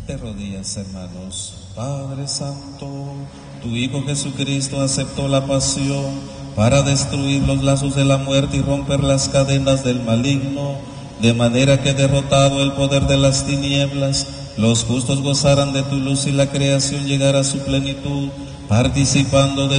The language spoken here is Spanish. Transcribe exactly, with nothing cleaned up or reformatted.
de rodillas, hermanos. Padre Santo, tu Hijo Jesucristo aceptó la pasión para destruir los lazos de la muerte y romper las cadenas del maligno, de manera que, derrotado el poder de las tinieblas, los justos gozaran de tu luz y la creación llegara a su plenitud, participando de